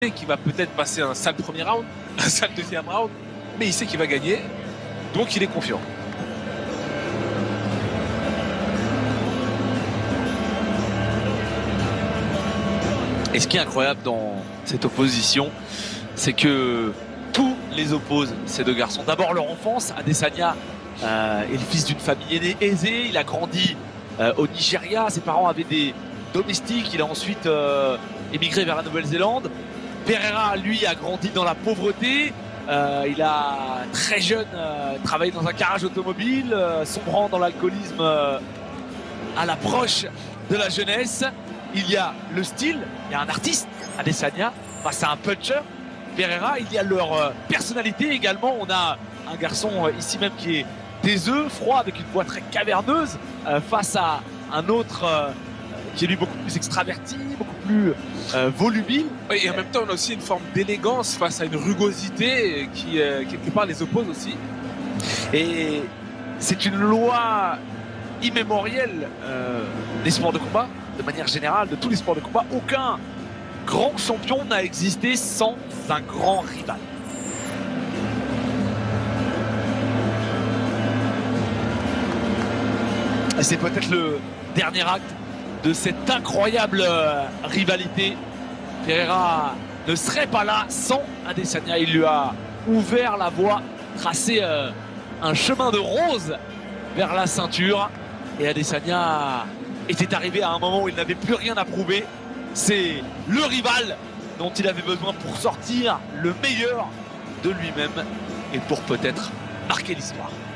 qu'il va peut-être passer un sale premier round, un sale deuxième round, mais il sait qu'il va gagner, donc il est confiant. Et ce qui est incroyable dans cette opposition, c'est que tout les oppose, ces deux garçons. D'abord leur enfance. Adesanya est le fils d'une famille aisée, il a grandi au Nigeria, ses parents avaient des domestiques, il a ensuite émigré vers la Nouvelle-Zélande. Pereira, lui, a grandi dans la pauvreté. Il a très jeune travaillé dans un garage automobile, sombrant dans l'alcoolisme à l'approche de la jeunesse. Il y a le style, il y a un artiste, Adesanya, face à un puncher, Pereira. Il y a leur personnalité également. On a un garçon ici même qui est taiseux, froid, avec une voix très caverneuse, face à un autre qui est lui beaucoup plus extraverti, beaucoup plus volubile. Et en même temps, on a aussi une forme d'élégance face à une rugosité qui, quelque part, les oppose aussi. Et c'est une loi immémorielle des sports de combat, de manière générale, de tous les sports de combat. Aucun grand champion n'a existé sans un grand rival. Et c'est peut-être le dernier acte de cette incroyable rivalité. Pereira ne serait pas là sans Adesanya. Il lui a ouvert la voie, tracé un chemin de rose vers la ceinture. Et Adesanya était arrivé à un moment où il n'avait plus rien à prouver. C'est le rival dont il avait besoin pour sortir le meilleur de lui-même et pour peut-être marquer l'histoire.